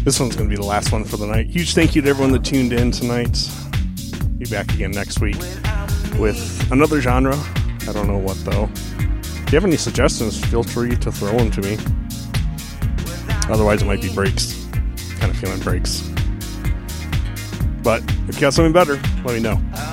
This one's going to be the last one for the night. Huge thank you to everyone that tuned in tonight. Be back again next week with another genre. I don't know what, though. If you have any suggestions, feel free to throw them to me. Otherwise, it might be breaks. Kind of feeling breaks. But if you got something better, let me know.